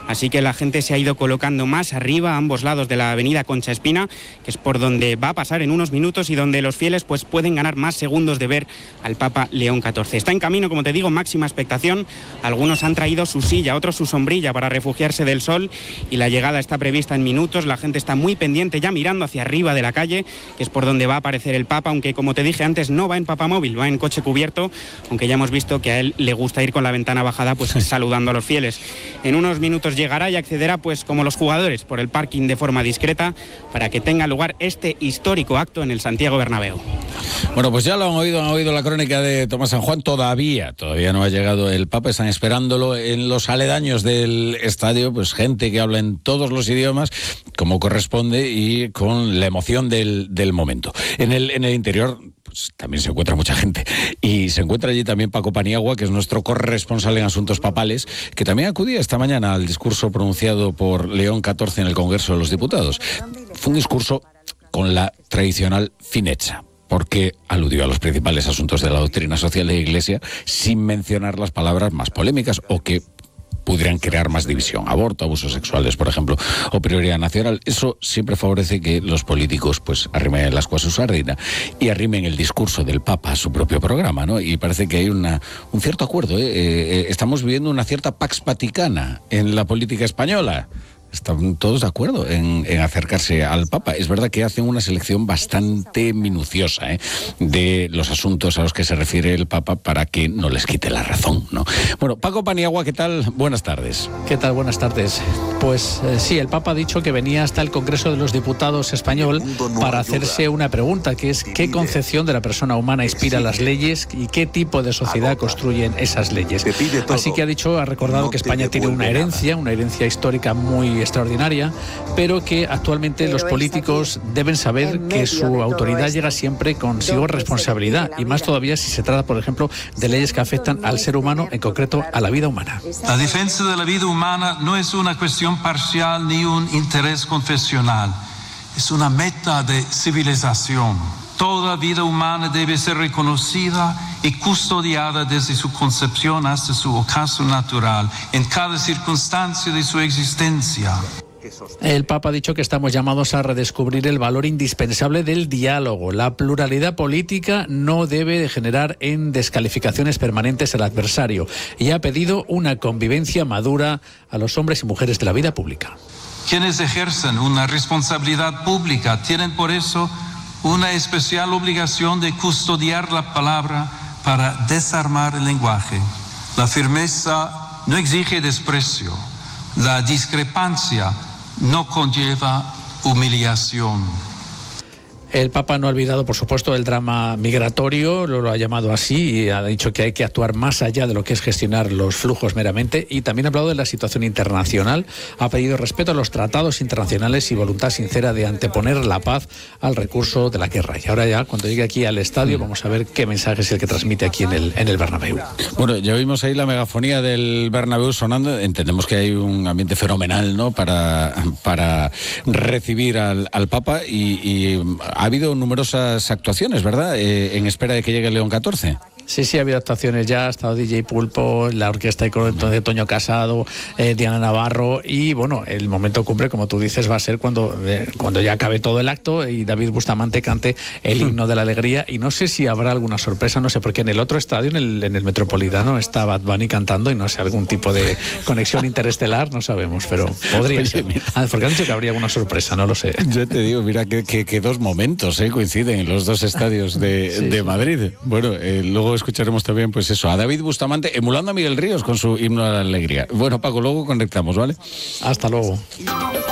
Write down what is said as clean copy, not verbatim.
así que la gente se ha ido colocando más arriba, a ambos lados de la avenida Concha Espina, que es por donde va a pasar en unos minutos y donde los fieles pues pueden ganar más segundos de ver al Papa León XIV. Está en camino, como te digo, máxima expectación. Algunos han traído su silla, otros su sombrilla para refugiarse del sol, y la llegada está prevista en minutos. La gente está muy pendiente, ya mirando hacia arriba de la calle, que es por donde va a aparecer el Papa, aunque como te dije antes no va en papamóvil, va en coche cubierto, aunque ya hemos visto que a él le gusta ir con la ventana bajada pues saludando a los fieles. En unos minutos llegará y accederá pues como los jugadores por el parking de forma discreta para que tenga lugar este histórico acto en el Santiago Bernabéu. Bueno, pues ya lo han oído la crónica de Tomás San Juan. Todavía no ha llegado el Papa, están esperándolo en los aledaños del estadio, pues gente que habla en todos los idiomas, como corresponde, y con la emoción del momento. En el interior pues también se encuentra mucha gente, y se encuentra allí también Paco Paniagua, que es nuestro corresponsal en asuntos papales, que también acudía esta mañana al discurso pronunciado por León XIV en el Congreso de los Diputados. Fue un discurso con la tradicional fineza, porque aludió a los principales asuntos de la doctrina social de la Iglesia sin mencionar las palabras más polémicas o que pudieran crear más división. Aborto, abusos sexuales, por ejemplo, o prioridad nacional. Eso siempre favorece que los políticos pues arrimen las cosas a su sardina y arrimen el discurso del Papa a su propio programa, ¿no? Y parece que hay un cierto acuerdo, estamos viviendo una cierta pax vaticana en la política española. Están todos de acuerdo en acercarse al Papa. Es verdad que hacen una selección bastante minuciosa de los asuntos a los que se refiere el Papa para que no les quite la razón, ¿no? Bueno, Paco Paniagua, ¿qué tal? Buenas tardes. ¿Qué tal? Buenas tardes. Pues sí, el Papa ha dicho que venía hasta el Congreso de los Diputados español para hacerse una pregunta, que es ¿qué concepción de la persona humana inspira las leyes y qué tipo de sociedad construyen esas leyes? Así que ha recordado que España tiene una herencia histórica muy extraordinaria, pero que actualmente los políticos deben saber que su autoridad llega siempre consigo responsabilidad, y más todavía si se trata, por ejemplo, de leyes que afectan al ser humano, en concreto a la vida humana. La defensa de la vida humana no es una cuestión parcial ni un interés confesional, es una meta de civilización. Toda vida humana debe ser reconocida y custodiada desde su concepción hasta su ocaso natural, en cada circunstancia de su existencia. El Papa ha dicho que estamos llamados a redescubrir el valor indispensable del diálogo. La pluralidad política no debe degenerar en descalificaciones permanentes al adversario, y ha pedido una convivencia madura a los hombres y mujeres de la vida pública. Quienes ejercen una responsabilidad pública tienen por eso una especial obligación de custodiar la palabra para desarmar el lenguaje. La firmeza no exige desprecio. La discrepancia no conlleva humillación. El Papa no ha olvidado, por supuesto, el drama migratorio, lo ha llamado así, y ha dicho que hay que actuar más allá de lo que es gestionar los flujos meramente, y también ha hablado de la situación internacional. Ha pedido respeto a los tratados internacionales y voluntad sincera de anteponer la paz al recurso de la guerra. Y ahora ya, cuando llegue aquí al estadio, vamos a ver qué mensaje es el que transmite aquí en el Bernabéu. Bueno, ya vimos ahí la megafonía del Bernabéu sonando. Entendemos que hay un ambiente fenomenal, ¿no?, para recibir al Papa, y ha habido numerosas actuaciones, ¿verdad?, en espera de que llegue León XIV. Sí, ha habido actuaciones ya, ha estado DJ Pulpo, la orquesta de Toño Casado, Diana Navarro, y bueno, el momento cumbre, como tú dices, va a ser cuando ya acabe todo el acto y David Bustamante cante el himno de la alegría, y no sé si habrá alguna sorpresa, no sé, porque en el otro estadio, en el Metropolitano, está Bad Bunny cantando, y no sé, algún tipo de conexión interestelar, no sabemos, pero podría ser. Porque han dicho que habría alguna sorpresa, no lo sé. Yo te digo, mira que dos momentos coinciden en los dos estadios de Madrid. Bueno, luego escucharemos también, pues eso, a David Bustamante emulando a Miguel Ríos con su himno a la alegría. Bueno, Paco, luego conectamos, ¿vale? Hasta luego.